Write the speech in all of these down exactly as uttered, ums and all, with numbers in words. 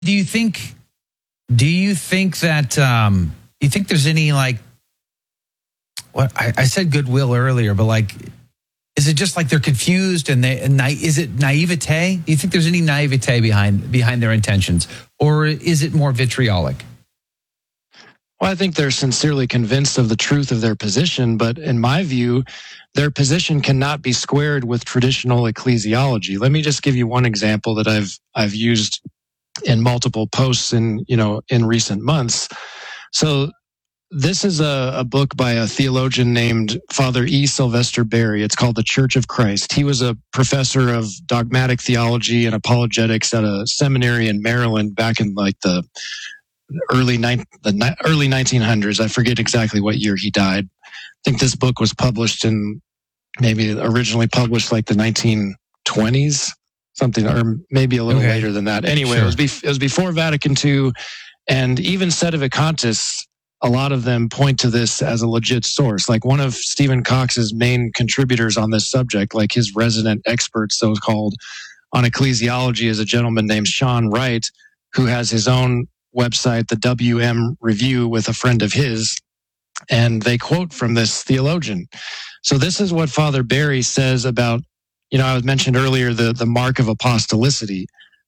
Do you think, do you think that, um, you think there's any like, what I, I said goodwill earlier, but like, is it just like they're confused and they, and na- is it naivete? Do you think there's any naivete behind, behind their intentions, or is it more vitriolic? Well, I think they're sincerely convinced of the truth of their position, but in my view, their position cannot be squared with traditional ecclesiology. Let me just give you one example that I've I've used in multiple posts in, you know, in recent months. So this is a, a book by a theologian named Father E. Sylvester Berry. It's called The Church of Christ. He was a professor of dogmatic theology and apologetics at a seminary in Maryland back in like the early ni- the ni- early nineteen hundreds. I forget exactly what year he died. I think this book was published in maybe originally published like the nineteen twenties, something, or maybe a little okay. later than that. Anyway, sure. it was be- it was before Vatican Two, and even Sedevacantists, a lot of them point to this as a legit source. Like one of Stephen Cox's main contributors on this subject, like his resident expert, so-called, on ecclesiology, is a gentleman named Sean Wright, who has his own website, the W M Review, with a friend of his, and they quote from this theologian. So this is what Father Berry says about, you know, I was mentioned earlier, the, the mark of apostolicity.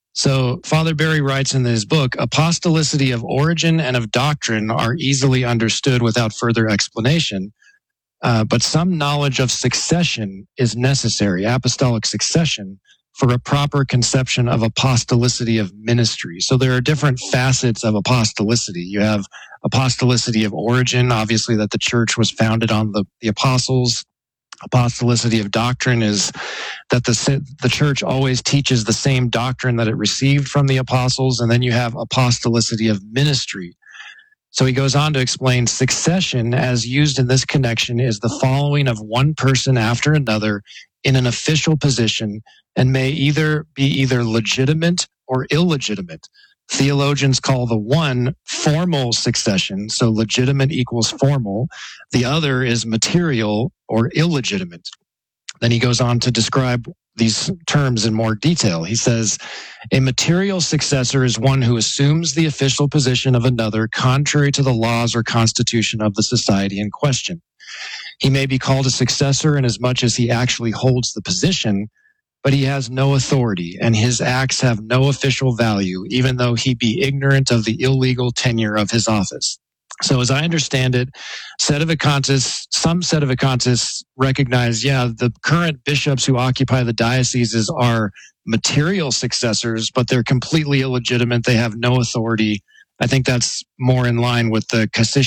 So Father Berry writes in his book, apostolicity of origin and of doctrine are easily understood without further explanation, uh, but some knowledge of succession is necessary, apostolic succession, for a proper conception of apostolicity of ministry. So there are different facets of apostolicity. You have apostolicity of origin, obviously that the church was founded on the, the apostles. Apostolicity of doctrine is that the, the church always teaches the same doctrine that it received from the apostles. And then you have apostolicity of ministry. So he goes on to explain succession as used in this connection is the following of one person after another in an official position and may either be either legitimate or illegitimate. Theologians call the one formal succession, so legitimate equals formal. The other is material or illegitimate. Then he goes on to describe these terms in more detail. He says, a material successor is one who assumes the official position of another contrary to the laws or constitution of the society in question. He may be called a successor inasmuch as he actually holds the position, but he has no authority, and his acts have no official value, even though he be ignorant of the illegal tenure of his office. So as I understand it, Sedevacantists, some Sedevacantists recognize, yeah, the current bishops who occupy the dioceses are material successors, but they're completely illegitimate. They have no authority. I think that's more in line with the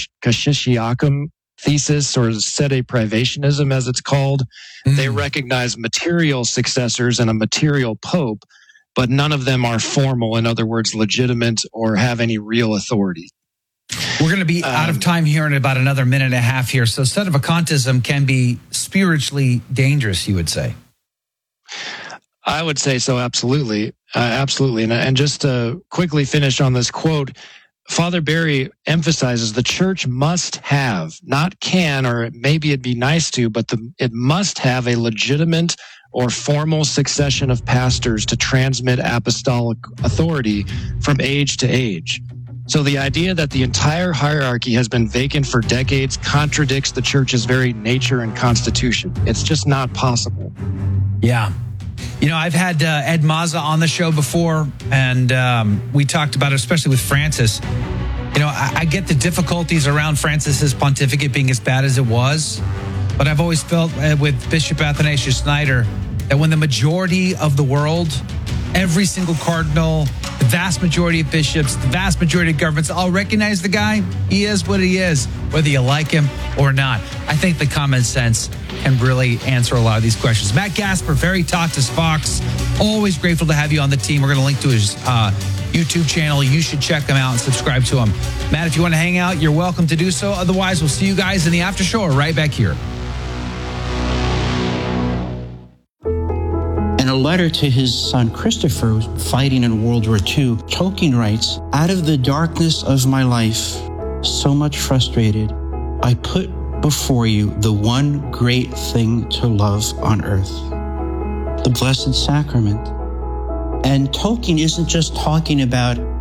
Cassiciacum thesis, or sede privationism as it's called. Mm. They recognize material successors and a material pope, but none of them are formal, in other words, legitimate or have any real authority. We're going to be um, out of time here in about another minute and a half here. So Sedevacantism can be spiritually dangerous, you would say? I would say so, absolutely. Uh, absolutely. And, and just to quickly finish on this quote, Father Berry emphasizes the church must have, not can, or maybe it'd be nice to, but the, it must have a legitimate or formal succession of pastors to transmit apostolic authority from age to age. So the idea that the entire hierarchy has been vacant for decades contradicts the church's very nature and constitution. It's just not possible. Yeah. You know, I've had uh, Ed Mazza on the show before, and um, we talked about it, especially with Francis. You know, I, I get the difficulties around Francis's pontificate being as bad as it was, but I've always felt uh, with Bishop Athanasius Schneider that when the majority of the world, every single cardinal, the vast majority of bishops, the vast majority of governments all recognize the guy, he is what he is, whether you like him or not. I think the common sense can really answer a lot of these questions. Matt Gasper, Veritatis Fox, always grateful to have you on the team. We're going to link to his uh, YouTube channel. You should check him out and subscribe to him. Matt, if you want to hang out, you're welcome to do so. Otherwise, we'll see you guys in the after show or right back here. In a letter to his son Christopher, fighting in World War Two, Tolkien writes, out of the darkness of my life, so much frustrated, I put before you the one great thing to love on earth, the Blessed Sacrament. And Tolkien isn't just talking about